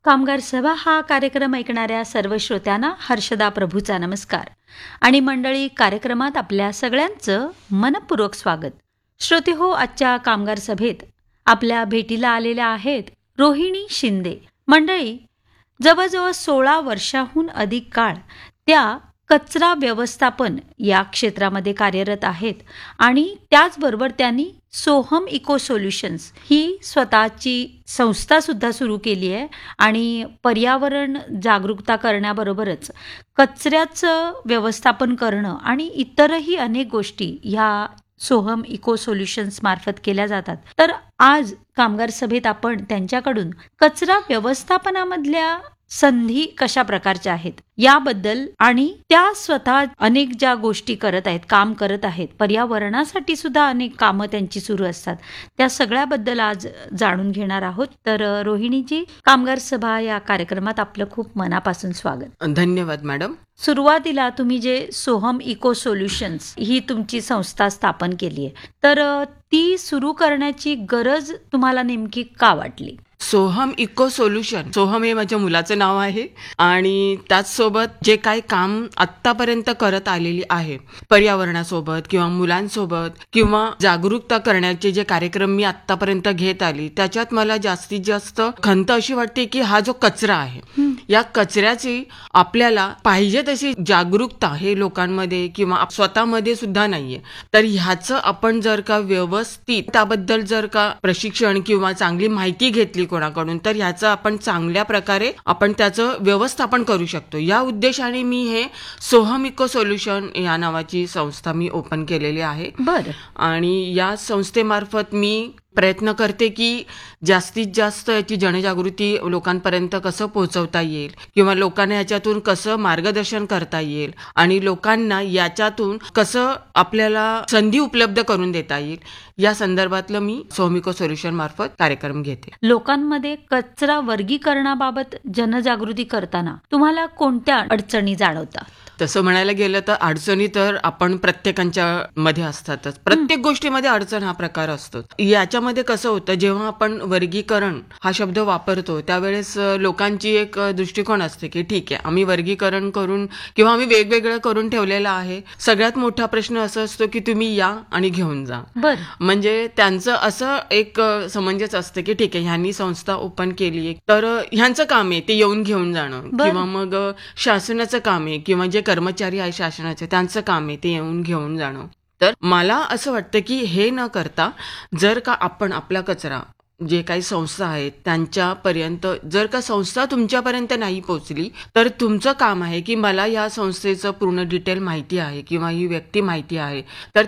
कामगार सभा हा कार्यक्रम ऐकणाऱ्या सर्व श्रोत्यांना हर्षदा प्रभूचा नमस्कार आणि मंडळी कार्यक्रमात आपल्या सगळ्यांचं मनपूर्वक स्वागत. श्रोते हो, आजच्या कामगार सभेत आपल्या भेटीला आलेल्या आहेत रोहिणी शिंदे. मंडळी, जवळजवळ 16 वर्षाहून अधिक काळ त्या कचरा व्यवस्थापन या क्षेत्रामध्ये कार्यरत आहेत आणि त्याचबरोबर त्यांनी सोहम इको सोल्युशन्स ही स्वतःची संस्थासुद्धा सुरू केली आहे आणि पर्यावरण जागरूकता करण्याबरोबरच कचऱ्याचं व्यवस्थापन करणं आणि इतरही अनेक गोष्टी ह्या सोहम इको सोल्युशन्स मार्फत केल्या जातात. तर आज कामगार सभेत आपण त्यांच्याकडून कचरा व्यवस्थापनामधल्या संधी कशा प्रकारच्या आहेत याबद्दल आणि त्या स्वतः अनेक ज्या गोष्टी करत आहेत, काम करत आहेत, पर्यावरणासाठी सुद्धा अनेक कामं त्यांची सुरू असतात, त्या सगळ्याबद्दल आज जाणून घेणार आहोत. तर रोहिणीजी, कामगार सभा या कार्यक्रमात आपलं खूप मनापासून स्वागत. धन्यवाद मॅडम. सुरुवातीला तुम्ही जे सोहम इको सोल्युशन्स ही तुमची संस्था स्थापन केली आहे, तर ती सुरू करण्याची गरज तुम्हाला नेमकी का वाटली? सोहम इको सोल्युशन, सोहम हे माझ्या मुलाचं नाव आहे आणि त्याचसोबत जे काही काम आत्तापर्यंत करत आलेली आहे पर्यावरणासोबत किंवा मुलांसोबत किंवा जागरूकता करण्याचे जे कार्यक्रम मी आत्तापर्यंत घेत आली, त्याच्यात मला जास्तीत जास्त खंत अशी वाटते की हा जो कचरा आहे, या कचऱ्याची आपल्याला पाहिजे तशी जागरूकता हे लोकांमध्ये किंवा स्वतःमध्ये सुद्धा नाहीये. तर ह्याचं आपण जर का व्यवस्थित त्याबद्दल जर का प्रशिक्षण किंवा चांगली माहिती घेतली कोणाकडून, तर ह्याचं आपण चांगल्या प्रकारे आपण त्याचं व्यवस्थापन करू शकतो. या उद्देशाने मी हे सोहम इको सोल्युशन या नावाची संस्था मी ओपन केलेली आहे. बरं. आणि या संस्थेमार्फत मी प्रयत्न करते की जास्तीत जास्त याची जनजागृती लोकांपर्यंत कसं पोहोचवता येईल किंवा लोकांना याच्यातून कसं मार्गदर्शन करता येईल आणि लोकांना याच्यातून कसं आपल्याला संधी उपलब्ध करून देता येईल, या संदर्भातलं मी सोहम इको सोल्युशन मार्फत कार्यक्रम घेते. लोकांमध्ये कचरा वर्गीकरणाबाबत जनजागृती करताना तुम्हाला कोणत्या अडचणी जाणवतात? तसं म्हणायला गेलं तर अडचणी तर आपण प्रत्येकांच्या मध्ये असतातच. प्रत्येक गोष्टीमध्ये अडचण हा प्रकार असतो. याच्यामध्ये कसं होतं, जेव्हा आपण वर्गीकरण हा शब्द वापरतो त्यावेळेस लोकांची एक दृष्टिकोन असते की ठीक आहे, आम्ही वर्गीकरण करून किंवा आम्ही वेगवेगळं करून ठेवलेलं आहे. सगळ्यात मोठा प्रश्न असा असतो की तुम्ही या आणि घेऊन जा. म्हणजे त्यांचं असं एक समंजस असतं की ठीक आहे, ह्यांनी संस्था ओपन केली तर ह्यांचं काम आहे ते येऊन घेऊन जाणं, किंवा मग शासनाचं काम आहे किंवा जे कर्मचारी आहे शासनाचे त्यांचं काम आहे ते येऊन घेऊन जाणं. तर मला असं वाटतं की हे न करता जर का आपण आपला कचरा जे काही संस्था आहेत त्यांच्यापर्यंत जर का संस्था तुमच्यापर्यंत नाही पोहोचली, तर तुमचं काम आहे की मला या संस्थेचं पूर्ण डिटेल माहिती आहे किंवा ही व्यक्ती माहिती आहे, तर